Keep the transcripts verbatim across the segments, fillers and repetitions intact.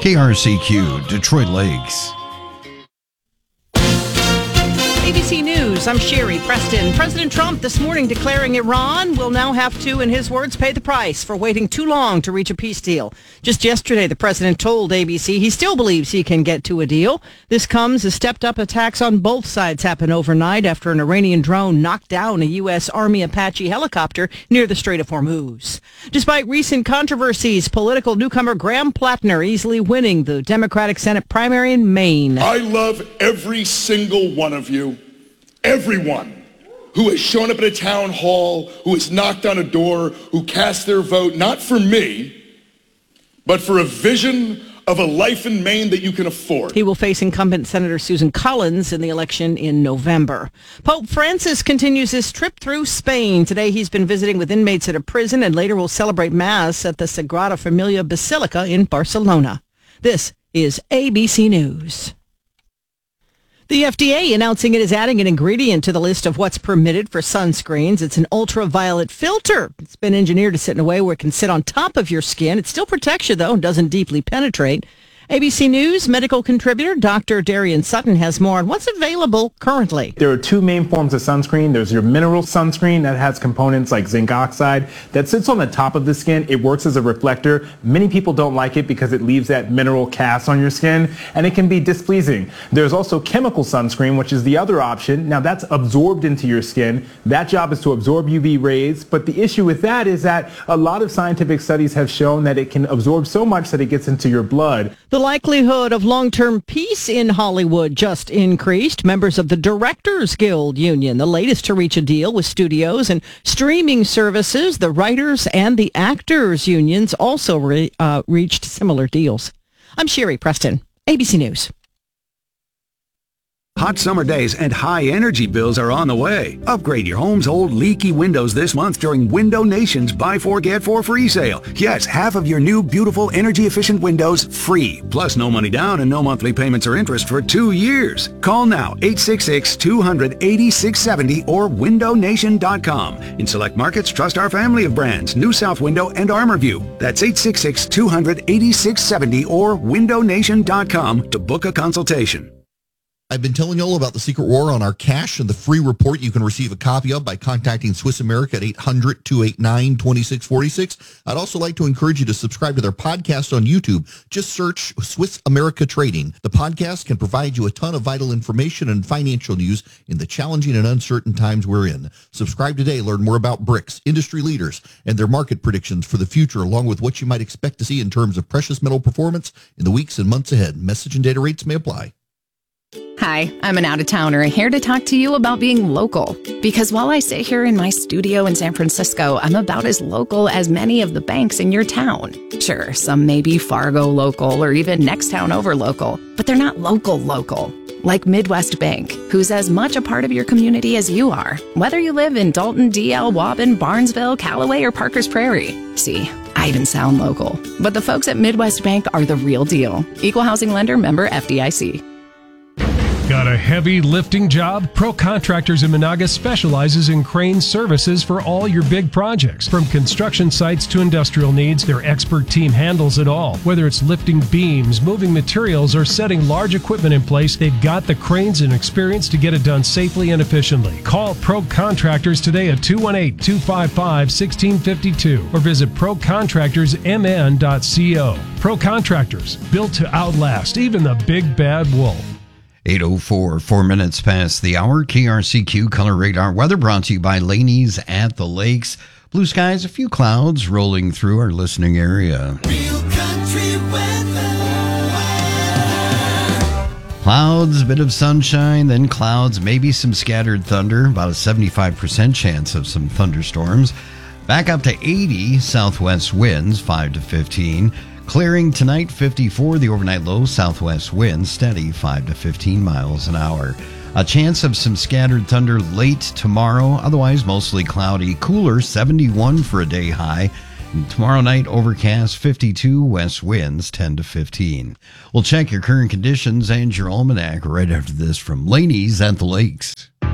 K R C Q, Detroit Lakes. A B C News, I'm Sherry Preston. President Trump this morning declaring Iran will now have to, in his words, pay the price for waiting too long to reach a peace deal. Just yesterday, the president told A B C he still believes he can get to a deal. This comes as stepped-up attacks on both sides happen overnight after an Iranian drone knocked down a U S. Army Apache helicopter near the Strait of Hormuz. Despite recent controversies, political newcomer Graham Plattner easily winning the Democratic Senate primary in Maine. I love every single one of you. Everyone who has shown up at a town hall, who has knocked on a door, who cast their vote, not for me, but for a vision of a life in Maine that you can afford. He will face incumbent Senator Susan Collins in the election in November. Pope Francis continues his trip through Spain. Today he's been visiting with inmates at a prison and later will celebrate Mass at the Sagrada Familia Basilica in Barcelona. This is A B C News. The F D A announcing it is adding an ingredient to the list of what's permitted for sunscreens. It's an ultraviolet filter. It's been engineered to sit in a way where it can sit on top of your skin. It still protects you, though, and doesn't deeply penetrate. A B C News medical contributor Doctor Darian Sutton has more on what's available currently. There are two main forms of sunscreen. There's your mineral sunscreen that has components like zinc oxide that sits on the top of the skin. It works as a reflector. Many people don't like it because it leaves that mineral cast on your skin and it can be displeasing. There's also chemical sunscreen, which is the other option. Now that's absorbed into your skin. That job is to absorb U V rays, but the issue with that is that a lot of scientific studies have shown that it can absorb so much that it gets into your blood. The likelihood of long-term peace in Hollywood just increased. Members of the Directors Guild Union, the latest to reach a deal with studios and streaming services. The Writers and the Actors Unions also re- uh, reached similar deals. I'm Sherry Preston, A B C News. Hot summer days and high energy bills are on the way. Upgrade your home's old leaky windows this month during Window Nation's Buy Four Get Four free sale. Yes, half of your new beautiful energy efficient windows free. Plus no money down and no monthly payments or interest for two years. Call now eight six six, two hundred, eighty-six seventy or window nation dot com. In select markets, trust our family of brands, New South Window and ArmorView. That's eight six six, two hundred, eighty-six seventy or window nation dot com to book a consultation. I've been telling you all about the secret war on our cash and the free report you can receive a copy of by contacting Swiss America at eight hundred, two eight nine, two six four six. I'd also like to encourage you to subscribe to their podcast on YouTube. Just search Swiss America Trading. The podcast can provide you a ton of vital information and financial news in the challenging and uncertain times we're in. Subscribe today. Learn more about BRICS, industry leaders, and their market predictions for the future, along with what you might expect to see in terms of precious metal performance in the weeks and months ahead. Message and data rates may apply. Hi, I'm an out-of-towner here to talk to you about being local. Because while I sit here in my studio in San Francisco, I'm about as local as many of the banks in your town. Sure, some may be Fargo local or even next town over local, but they're not local local. Like Midwest Bank, who's as much a part of your community as you are, whether you live in Dalton, D L, Waubun, Barnesville, Callaway, or Parkers Prairie. See, I even sound local. But the folks at Midwest Bank are the real deal. Equal housing lender, member F D I C. Got a heavy lifting job? Pro Contractors in Monaga specializes in crane services for all your big projects. From construction sites to industrial needs, their expert team handles it all. Whether it's lifting beams, moving materials, or setting large equipment in place, they've got the cranes and experience to get it done safely and efficiently. Call Pro Contractors today at two one eight, two five five, one six five two or visit pro contractors m n dot co. Pro Contractors, built to outlast even the big bad wolf. eight oh four, four minutes past the hour. K R C Q Color Radar weather brought to you by Laney's at the Lakes. Blue skies, a few clouds rolling through our listening area. Real country weather. Clouds, a bit of sunshine, then clouds, maybe some scattered thunder, about a seventy-five percent chance of some thunderstorms. Back up to eighty, southwest winds, five to fifteen. Clearing tonight, fifty-four, the overnight low, southwest winds, steady, five to fifteen miles an hour. A chance of some scattered thunder late tomorrow, otherwise mostly cloudy, cooler, seventy-one for a day high. And tomorrow night, overcast, fifty-two, west winds, ten to fifteen. We'll check your current conditions and your almanac right after this from Laney's at the Lakes.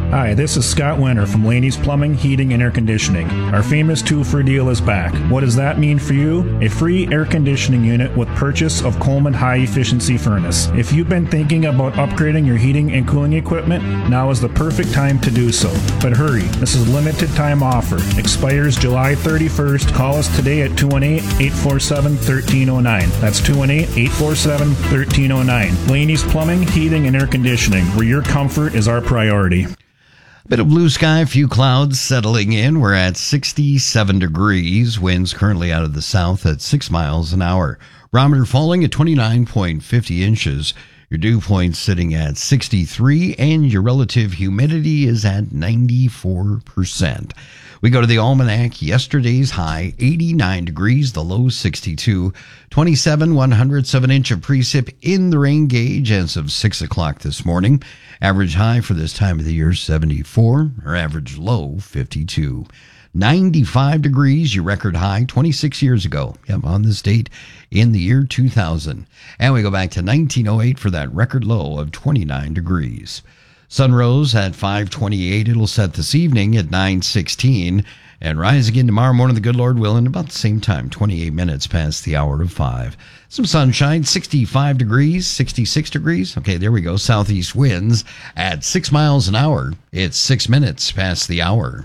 Hi, this is Scott Winter from Laney's Plumbing, Heating, and Air Conditioning. Our famous two-for deal is back. What does that mean for you? A free air conditioning unit with purchase of Coleman high-efficiency furnace. If you've been thinking about upgrading your heating and cooling equipment, now is the perfect time to do so. But hurry, this is a limited-time offer. Expires July thirty-first. Call us today at two one eight, eight four seven, one three zero nine. That's two one eight, eight four seven, one three zero nine. Laney's Plumbing, Heating, and Air Conditioning, where your comfort is our priority. Bit of blue sky, a few clouds settling in. We're at sixty-seven degrees. Winds currently out of the south at six miles an hour. Barometer falling at twenty-nine point five zero inches. Your dew point sitting at sixty-three, and your relative humidity is at ninety-four percent. We go to the almanac. Yesterday's high, eighty-nine degrees, the low sixty-two, twenty-seven one hundredths of an inch of precip in the rain gauge as of six o'clock this morning. Average high for this time of the year, seventy-four, or average low, fifty-two. ninety-five degrees, your record high twenty-six years ago. Yep, on this date in the year two thousand. And we go back to nineteen oh eight for that record low of twenty-nine degrees. Sun rose at five twenty-eight. It'll set this evening at nine sixteen and rise again tomorrow morning, the good Lord willing, about the same time, twenty-eight minutes past the hour of five. Some sunshine, sixty-five degrees, sixty-six degrees. Okay, there we go. Southeast winds at six miles an hour. It's six minutes past the hour.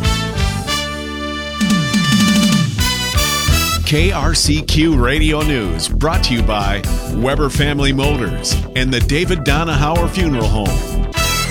K R C Q Radio News, brought to you by Weber Family Motors and the David Donahauer Funeral Home.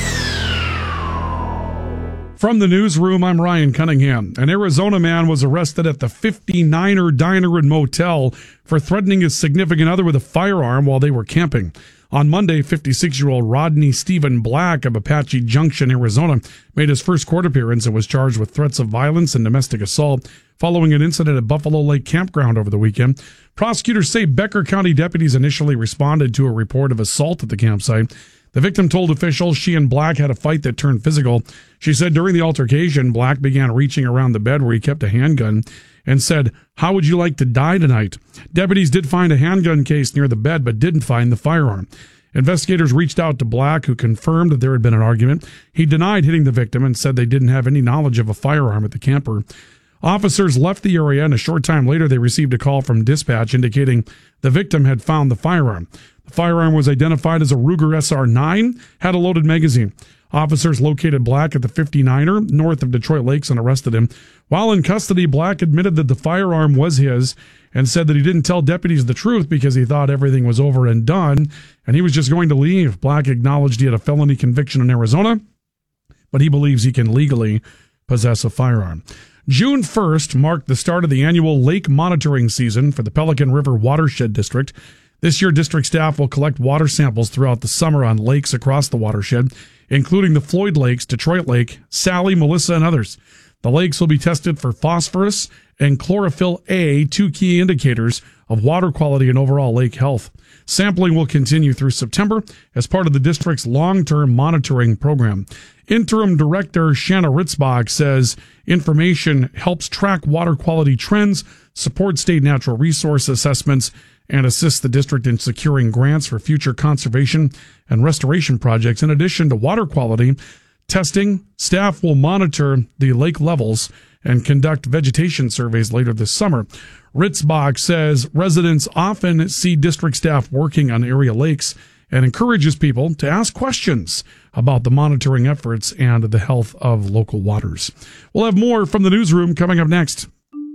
From the newsroom, I'm Ryan Cunningham. An Arizona man was arrested at the fifty-niner Diner and Motel for threatening his significant other with a firearm while they were camping. On Monday, fifty-six-year-old Rodney Stephen Black of Apache Junction, Arizona, made his first court appearance and was charged with threats of violence and domestic assault following an incident at Buffalo Lake Campground over the weekend. Prosecutors say Becker County deputies initially responded to a report of assault at the campsite. The victim told officials she and Black had a fight that turned physical. She said during the altercation, Black began reaching around the bed where he kept a handgun and said, "How would you like to die tonight?" Deputies did find a handgun case near the bed, but didn't find the firearm. Investigators reached out to Black, who confirmed that there had been an argument. He denied hitting the victim and said they didn't have any knowledge of a firearm at the camper. Officers left the area, and a short time later they received a call from dispatch indicating the victim had found the firearm. The firearm was identified as a Ruger S R nine, had a loaded magazine. Officers located Black at the fifty-niner north of Detroit Lakes and arrested him. While in custody, Black admitted that the firearm was his and said that he didn't tell deputies the truth because he thought everything was over and done and he was just going to leave. Black acknowledged he had a felony conviction in Arizona, but he believes he can legally possess a firearm. June first marked the start of the annual lake monitoring season for the Pelican River Watershed District. This year, district staff will collect water samples throughout the summer on lakes across the watershed, including the Floyd Lakes, Detroit Lake, Sally, Melissa, and others. The lakes will be tested for phosphorus and chlorophyll A, two key indicators of water quality and overall lake health. Sampling will continue through September as part of the district's long-term monitoring program. Interim Director Shanna Ritzbach says information helps track water quality trends, support state natural resource assessments, and assist the district in securing grants for future conservation and restoration projects. In addition to water quality testing, staff will monitor the lake levels and conduct vegetation surveys later this summer. Ritzbach says residents often see district staff working on area lakes and encourages people to ask questions about the monitoring efforts and the health of local waters. We'll have more from the newsroom coming up next.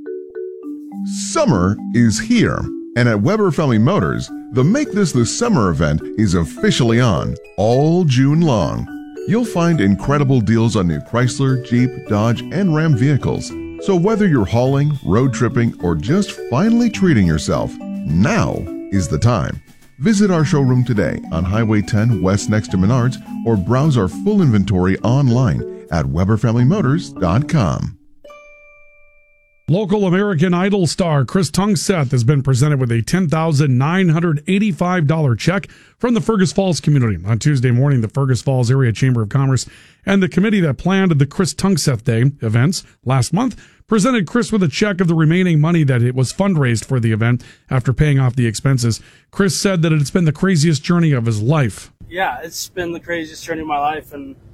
Summer is here, and at Weber Family Motors, the Make This the Summer event is officially on all June long. You'll find incredible deals on new Chrysler, Jeep, Dodge, and Ram vehicles. So whether you're hauling, road tripping, or just finally treating yourself, now is the time. Visit our showroom today on Highway ten West next to Menards, or browse our full inventory online at Weber Family Motors dot com. Local American Idol star Chris Tungseth has been presented with a ten thousand nine hundred eighty-five dollars check from the Fergus Falls community. On Tuesday morning, the Fergus Falls Area Chamber of Commerce and the committee that planned the Chris Tungseth Day events last month presented Chris with a check of the remaining money that it was fundraised for the event after paying off the expenses. Chris said that it's been the craziest journey of his life. Yeah, it's been the craziest journey of my life, and